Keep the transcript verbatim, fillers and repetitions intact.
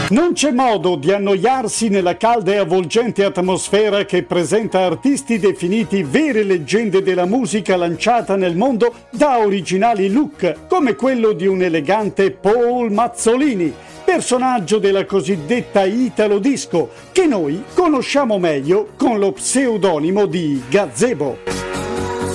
Non c'è modo di annoiarsi nella calda e avvolgente atmosfera che presenta artisti definiti vere leggende della musica lanciata nel mondo da originali look, come quello di un elegante Paul Mazzolini, personaggio della cosiddetta Italo Disco, che noi conosciamo meglio con lo pseudonimo di Gazebo.